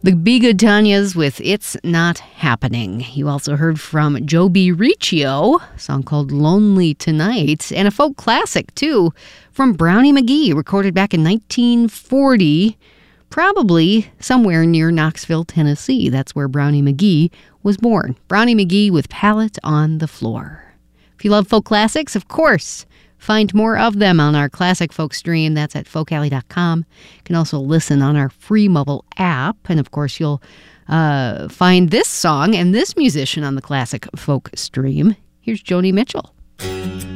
The Be Good Tanyas with It's Not Happening. You also heard from Joe B. Riccio, a song called Lonely Tonight, and a folk classic, too, from Brownie McGhee, recorded back in 1940, probably somewhere near Knoxville, Tennessee. That's where Brownie McGhee was born. Brownie McGhee with Pallet on the Floor. If you love folk classics, of course, find more of them on our Classic Folk stream. That's at folkalley.com. You can also listen on our free mobile app. And, of course, you'll find this song and this musician on the Classic Folk stream. Here's Joni Mitchell.